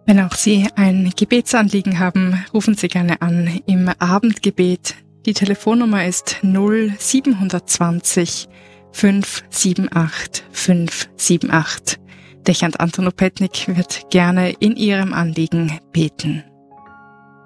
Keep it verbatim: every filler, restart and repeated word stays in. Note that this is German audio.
Wenn auch Sie ein Gebetsanliegen haben, rufen Sie gerne an im Abendgebet. Die Telefonnummer ist null sieben zwei null fünf sieben acht fünf sieben acht. Dechant Antonopetnik wird gerne in Ihrem Anliegen beten.